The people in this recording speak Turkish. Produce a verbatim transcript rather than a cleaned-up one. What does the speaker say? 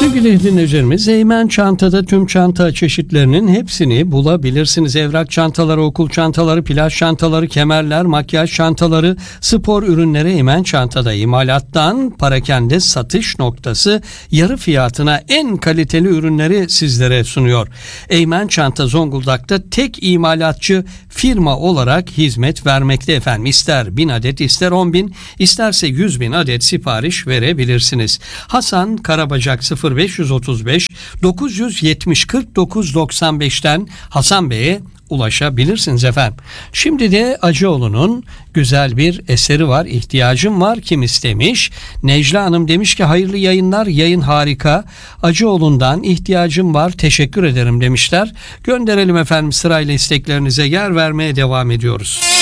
Sevgili dinleyicilerimiz, Eymen Çanta'da tüm çanta çeşitlerinin hepsini bulabilirsiniz. Evrak çantaları, okul çantaları, plaj çantaları, kemerler, makyaj çantaları, spor ürünleri Eymen Çanta'da. İmalattan parakende satış noktası, yarı fiyatına en kaliteli ürünleri sizlere sunuyor. Eymen Çanta Zonguldak'ta tek imalatçı firma olarak hizmet vermekte efendim. İster bin adet, ister on bin, isterse yüz bin adet sipariş verebilirsiniz. Hasan Karabacak sıfır beş otuz beş dokuz yüz yetmiş kırk dokuz doksan beşten Hasan Bey'e ulaşabilirsiniz efendim. Şimdi de Acıoğlu'nun güzel bir eseri var. İhtiyacım var kim istemiş? Necla Hanım demiş ki hayırlı yayınlar, yayın harika. Acıoğlu'ndan ihtiyacım var, teşekkür ederim demişler. Gönderelim efendim, sırayla isteklerinize yer vermeye devam ediyoruz.